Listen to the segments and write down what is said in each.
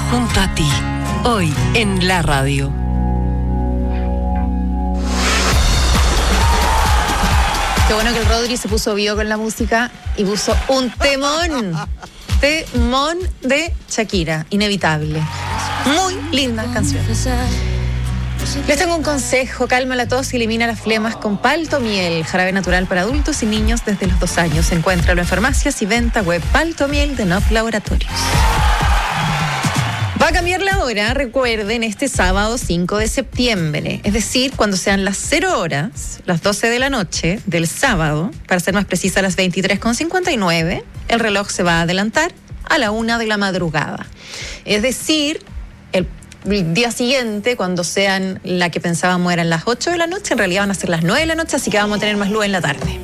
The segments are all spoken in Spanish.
junto a ti, hoy en la radio. Qué bueno que el Rodri se puso vivo con la música y puso un temón de Shakira, inevitable. Muy linda canción. Les tengo un consejo: calma la tos y elimina las flemas con Paltomiel, jarabe natural para adultos y niños desde los 2 años. Encuéntralo en farmacias y venta web. Paltomiel de Nop Laboratorios. Va a cambiar la hora, recuerden, este sábado 5 de septiembre. Es decir, cuando sean las 0 horas, las 12 de la noche del sábado, para ser más precisa, las 23:59, el reloj se va a adelantar a la 1 de la madrugada. Es decir, el día siguiente, cuando sean la que pensábamos eran las 8 de la noche, en realidad van a ser las 9 de la noche, así que vamos a tener más luz en la tarde.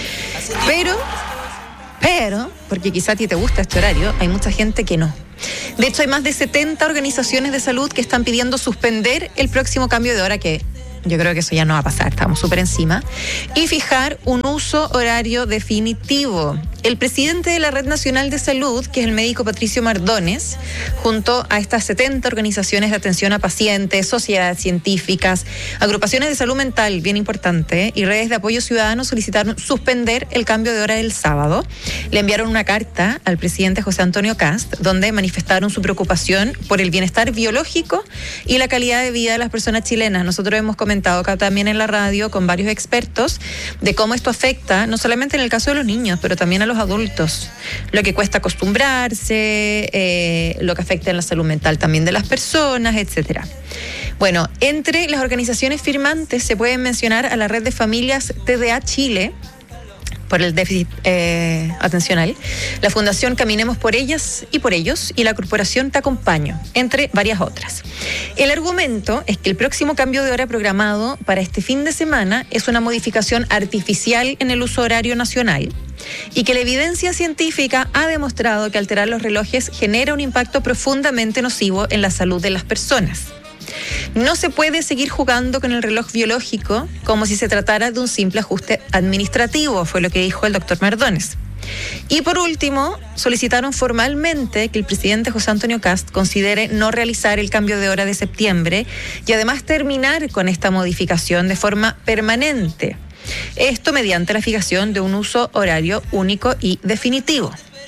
Pero, porque quizá a ti te gusta este horario, hay mucha gente que no. De hecho, hay más de 70 organizaciones de salud que están pidiendo suspender el próximo cambio de hora, que yo creo que eso ya no va a pasar, estamos súper encima, y fijar un uso horario definitivo. El presidente de la Red Nacional de Salud, que es el médico Patricio Mardones, junto a estas 70 organizaciones de atención a pacientes, sociedades científicas, agrupaciones de salud mental, bien importante, y redes de apoyo ciudadano, solicitaron suspender el cambio de hora del sábado. Le enviaron una carta al presidente José Antonio Kast, donde manifestaron su preocupación por el bienestar biológico y la calidad de vida de las personas chilenas. Nosotros hemos comentado acá también en la radio con varios expertos de cómo esto afecta, no solamente en el caso de los niños, pero también a los adultos, lo que cuesta acostumbrarse, lo que afecta en la salud mental también de las personas, etcétera. Bueno, entre las organizaciones firmantes se pueden mencionar a la Red de Familias TDA Chile, por el déficit atencional, la Fundación Caminemos por Ellas y por Ellos y la Corporación Te Acompaño, entre varias otras. El argumento es que el próximo cambio de hora programado para este fin de semana es una modificación artificial en el uso horario nacional y que la evidencia científica ha demostrado que alterar los relojes genera un impacto profundamente nocivo en la salud de las personas. No se puede seguir jugando con el reloj biológico como si se tratara de un simple ajuste administrativo, fue lo que dijo el doctor Mardones. Y por último, solicitaron formalmente que el presidente José Antonio Kast considere no realizar el cambio de hora de septiembre y además terminar con esta modificación de forma permanente. Esto mediante la fijación de un uso horario único y definitivo.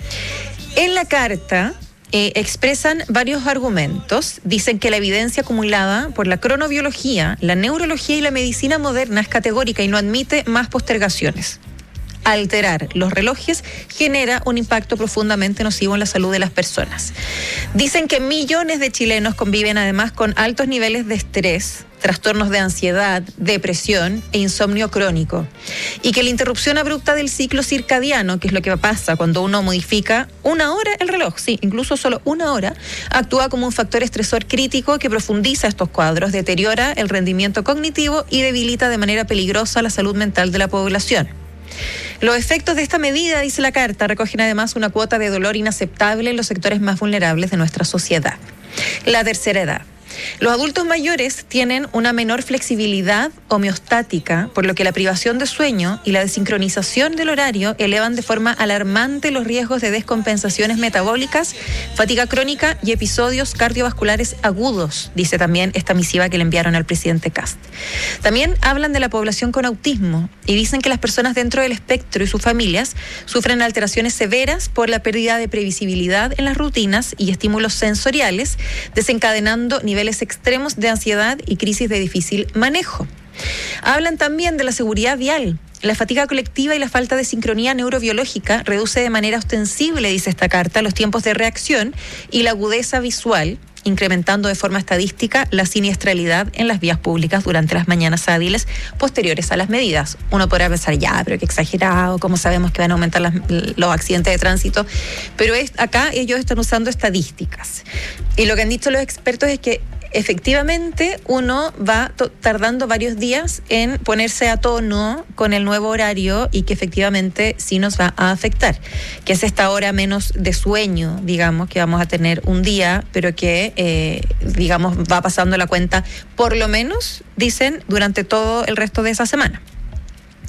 En la carta expresan varios argumentos. Dicen que la evidencia acumulada por la cronobiología, la neurología y la medicina moderna es categórica y no admite más postergaciones. Alterar los relojes genera un impacto profundamente nocivo en la salud de las personas. Dicen que millones de chilenos conviven además con altos niveles de estrés, trastornos de ansiedad, depresión e insomnio crónico. Y que la interrupción abrupta del ciclo circadiano, que es lo que pasa cuando uno modifica 1 hora el reloj, sí, incluso solo 1 hora, actúa como un factor estresor crítico que profundiza estos cuadros, deteriora el rendimiento cognitivo y debilita de manera peligrosa la salud mental de la población. Los efectos de esta medida, dice la carta, recogen además una cuota de dolor inaceptable en los sectores más vulnerables de nuestra sociedad. La tercera edad. Los adultos mayores tienen una menor flexibilidad homeostática, por lo que la privación de sueño y la desincronización del horario elevan de forma alarmante los riesgos de descompensaciones metabólicas, fatiga crónica y episodios cardiovasculares agudos, dice también esta misiva que le enviaron al presidente Kast. También hablan de la población con autismo y dicen que las personas dentro del espectro y sus familias sufren alteraciones severas por la pérdida de previsibilidad en las rutinas y estímulos sensoriales, desencadenando niveles extremos de ansiedad y crisis de difícil manejo. Hablan también de la seguridad vial. La fatiga colectiva y la falta de sincronía neurobiológica reduce de manera ostensible, dice esta carta, los tiempos de reacción y la agudeza visual, incrementando de forma estadística la siniestralidad en las vías públicas durante las mañanas hábiles posteriores a las medidas. Uno podrá pensar, ya, pero qué exagerado, ¿cómo sabemos que van a aumentar los accidentes de tránsito? Pero acá ellos están usando estadísticas. Y lo que han dicho los expertos es que efectivamente uno va tardando varios días en ponerse a tono con el nuevo horario y que efectivamente sí nos va a afectar, que es esta hora menos de sueño, digamos, que vamos a tener un día, pero que, digamos, va pasando la cuenta, por lo menos, dicen, durante todo el resto de esa semana.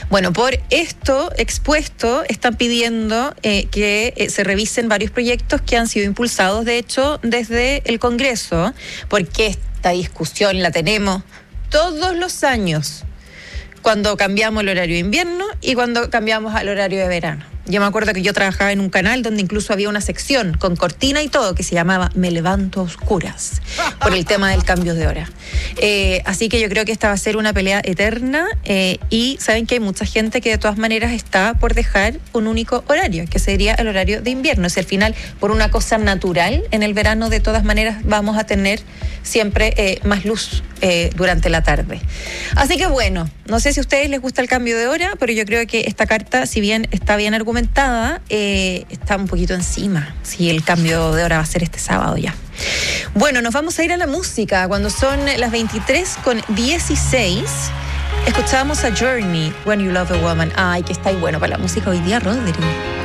Bueno, por esto expuesto están pidiendo que se revisen varios proyectos que han sido impulsados, de hecho, desde el Congreso, porque esta discusión la tenemos todos los años, cuando cambiamos el horario de invierno y cuando cambiamos al horario de verano. Yo me acuerdo que yo trabajaba en un canal donde incluso había una sección con cortina y todo que se llamaba Me levanto a oscuras por el tema del cambio de hora. Así que yo creo que esta va a ser una pelea eterna y saben que hay mucha gente que de todas maneras está por dejar un único horario, que sería el horario de invierno. Si al final, por una cosa natural, en el verano de todas maneras vamos a tener siempre más luz durante la tarde. Así que bueno, no sé si a ustedes les gusta el cambio de hora, pero yo creo que esta carta, si bien está bien argumentada, está un poquito encima, si el cambio de hora va a ser este sábado ya. Bueno, nos vamos a ir a la música. Cuando son las 23:16, escuchamos a Journey, When You Love a Woman. Ay, que está ahí bueno para la música hoy día, Rodri.